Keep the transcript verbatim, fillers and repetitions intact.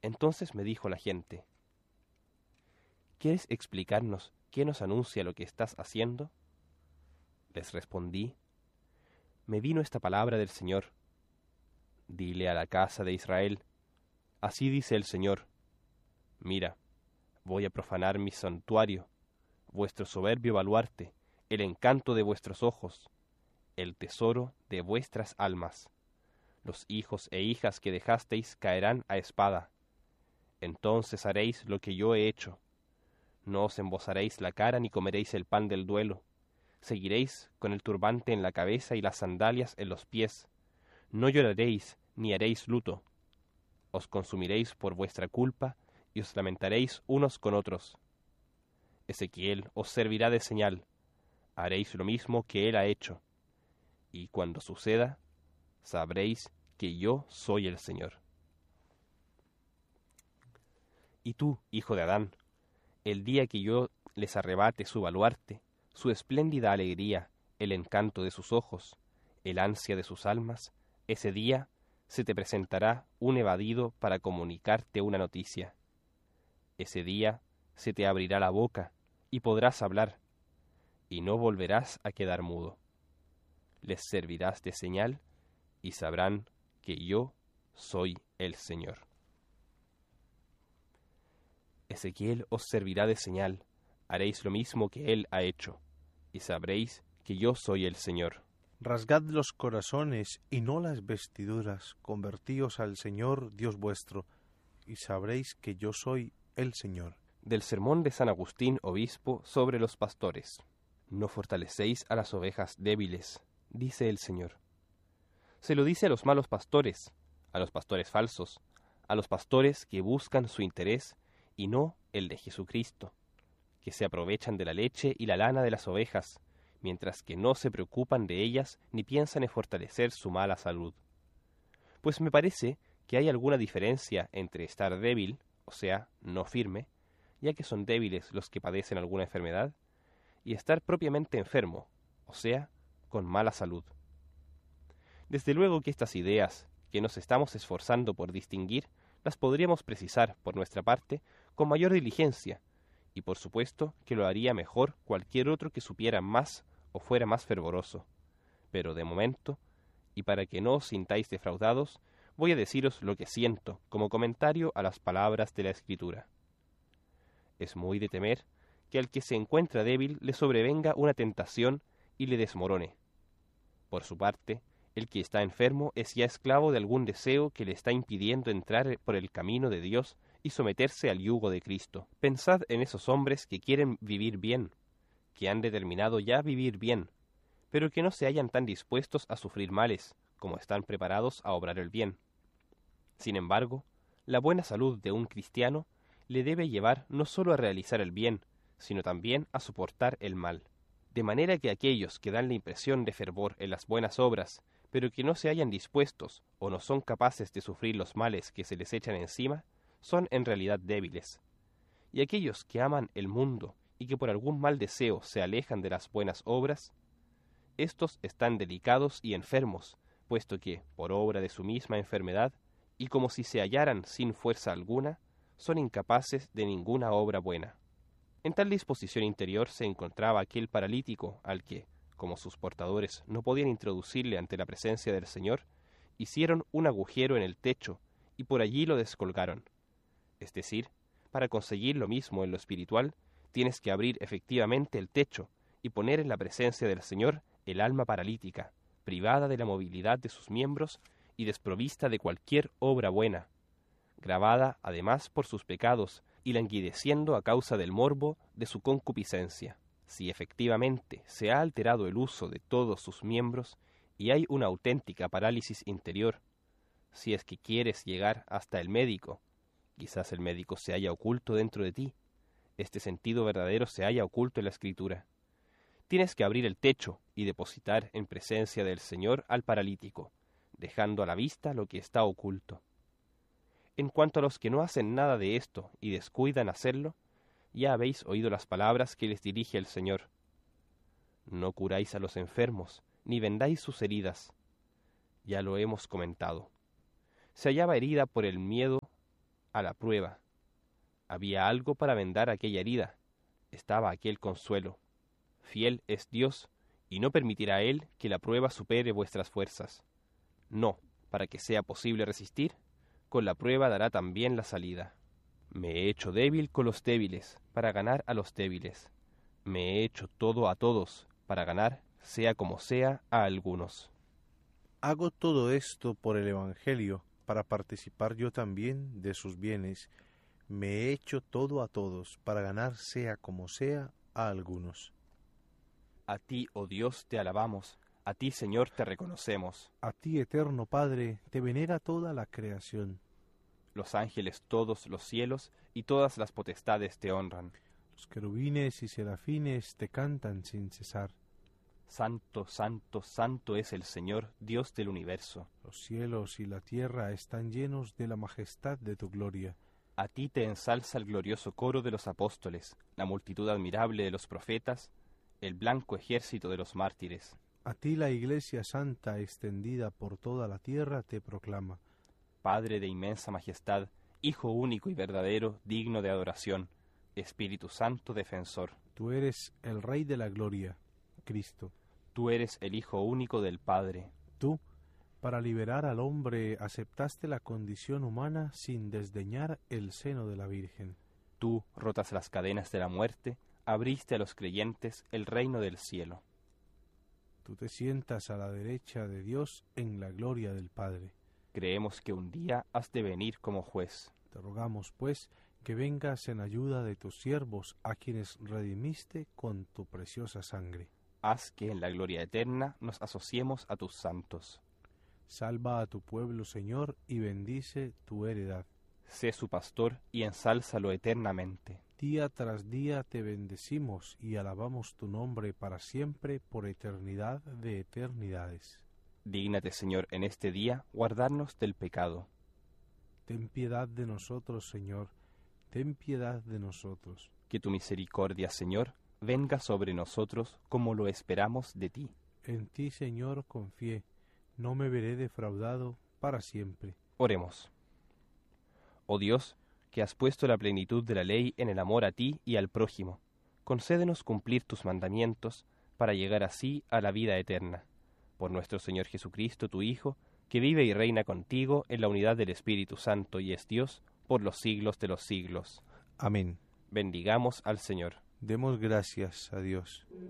Entonces me dijo la gente: ¿Quieres explicarnos qué nos anuncia lo que estás haciendo? Les respondí: Me vino esta palabra del Señor. Dile a la casa de Israel: Así dice el Señor: Mira, voy a profanar mi santuario, vuestro soberbio baluarte, el encanto de vuestros ojos, el tesoro de vuestras almas. Los hijos e hijas que dejasteis caerán a espada. Entonces haréis lo que yo he hecho. No os embozaréis la cara ni comeréis el pan del duelo. Seguiréis con el turbante en la cabeza y las sandalias en los pies. No lloraréis ni haréis luto. Os consumiréis por vuestra culpa y os lamentaréis unos con otros. Ezequiel os servirá de señal. Haréis lo mismo que él ha hecho. Y cuando suceda, sabréis que yo soy el Señor. Y tú, hijo de Adán, el día que yo les arrebate su baluarte, su espléndida alegría, el encanto de sus ojos, el ansia de sus almas, ese día se te presentará un evadido para comunicarte una noticia. Ese día se te abrirá la boca y podrás hablar, y no volverás a quedar mudo. Les servirás de señal y sabrán que yo soy el Señor. Ezequiel os servirá de señal, haréis lo mismo que él ha hecho, y sabréis que yo soy el Señor. Rasgad los corazones y no las vestiduras, convertíos al Señor Dios vuestro, y sabréis que yo soy el Señor. Del sermón de San Agustín, obispo, sobre los pastores. No fortalecéis a las ovejas débiles, dice el Señor. Se lo dice a los malos pastores, a los pastores falsos, a los pastores que buscan su interés y no el de Jesucristo, que se aprovechan de la leche y la lana de las ovejas, mientras que no se preocupan de ellas ni piensan en fortalecer su mala salud. Pues me parece que hay alguna diferencia entre estar débil, o sea, no firme, ya que son débiles los que padecen alguna enfermedad, y estar propiamente enfermo, o sea, con mala salud. Desde luego que estas ideas, que nos estamos esforzando por distinguir, las podríamos precisar, por nuestra parte, con mayor diligencia, y por supuesto que lo haría mejor cualquier otro que supiera más o fuera más fervoroso. Pero de momento, y para que no os sintáis defraudados, voy a deciros lo que siento como comentario a las palabras de la Escritura. Es muy de temer que al que se encuentra débil le sobrevenga una tentación y le desmorone. Por su parte, el que está enfermo es ya esclavo de algún deseo que le está impidiendo entrar por el camino de Dios y someterse al yugo de Cristo. Pensad en esos hombres que quieren vivir bien, que han determinado ya vivir bien, pero que no se hallan tan dispuestos a sufrir males como están preparados a obrar el bien. Sin embargo, la buena salud de un cristiano le debe llevar no sólo a realizar el bien, sino también a soportar el mal. De manera que aquellos que dan la impresión de fervor en las buenas obras, pero que no se hallan dispuestos o no son capaces de sufrir los males que se les echan encima, son en realidad débiles. Y aquellos que aman el mundo y que por algún mal deseo se alejan de las buenas obras, estos están delicados y enfermos, puesto que, por obra de su misma enfermedad, y como si se hallaran sin fuerza alguna, son incapaces de ninguna obra buena. En tal disposición interior se encontraba aquel paralítico al que, como sus portadores no podían introducirle ante la presencia del Señor, hicieron un agujero en el techo y por allí lo descolgaron. Es decir, para conseguir lo mismo en lo espiritual, tienes que abrir efectivamente el techo y poner en la presencia del Señor el alma paralítica, privada de la movilidad de sus miembros y desprovista de cualquier obra buena, gravada además por sus pecados y languideciendo a causa del morbo de su concupiscencia. Si efectivamente se ha alterado el uso de todos sus miembros y hay una auténtica parálisis interior, si es que quieres llegar hasta el médico, quizás el médico se haya oculto dentro de ti, este sentido verdadero se haya oculto en la Escritura. Tienes que abrir el techo y depositar en presencia del Señor al paralítico, dejando a la vista lo que está oculto. En cuanto a los que no hacen nada de esto y descuidan hacerlo, ya habéis oído las palabras que les dirige el Señor. No curáis a los enfermos, ni vendáis sus heridas. Ya lo hemos comentado. Se hallaba herida por el miedo a la prueba. Había algo para vendar aquella herida. Estaba aquel consuelo. Fiel es Dios, y no permitirá Él que la prueba supere vuestras fuerzas. No, para que sea posible resistir, con la prueba dará también la salida. Me he hecho débil con los débiles, para ganar a los débiles. Me he hecho todo a todos, para ganar, sea como sea, a algunos. Hago todo esto por el Evangelio, para participar yo también de sus bienes. Me he hecho todo a todos, para ganar, sea como sea, a algunos. A ti, oh Dios, te alabamos, a ti, Señor, te reconocemos. A ti, eterno Padre, te venera toda la creación. Los ángeles, todos los cielos y todas las potestades te honran. Los querubines y serafines te cantan sin cesar. Santo, santo, santo es el Señor, Dios del universo. Los cielos y la tierra están llenos de la majestad de tu gloria. A ti te ensalza el glorioso coro de los apóstoles, la multitud admirable de los profetas, el blanco ejército de los mártires. A ti la Iglesia Santa extendida por toda la tierra te proclama. Padre de inmensa majestad, Hijo único y verdadero, digno de adoración, Espíritu Santo defensor. Tú eres el Rey de la gloria, Cristo. Tú eres el Hijo único del Padre. Tú, para liberar al hombre, aceptaste la condición humana sin desdeñar el seno de la Virgen. Tú, rotas las cadenas de la muerte, abriste a los creyentes el reino del cielo. Tú te sientas a la derecha de Dios en la gloria del Padre. Creemos que un día has de venir como juez. Te rogamos, pues, que vengas en ayuda de tus siervos, a quienes redimiste con tu preciosa sangre. Haz que en la gloria eterna nos asociemos a tus santos. Salva a tu pueblo, Señor, y bendice tu heredad. Sé su pastor y ensálzalo eternamente. Día tras día te bendecimos y alabamos tu nombre para siempre, por eternidad de eternidades. Dígnate, Señor, en este día guardarnos del pecado. Ten piedad de nosotros, Señor, ten piedad de nosotros. Que tu misericordia, Señor, venga sobre nosotros como lo esperamos de ti. En ti, Señor, confié, no me veré defraudado para siempre. Oremos. Oh Dios, que has puesto la plenitud de la ley en el amor a ti y al prójimo, concédenos cumplir tus mandamientos para llegar así a la vida eterna. Por nuestro Señor Jesucristo, tu Hijo, que vive y reina contigo en la unidad del Espíritu Santo y es Dios, por los siglos de los siglos. Amén. Bendigamos al Señor. Demos gracias a Dios.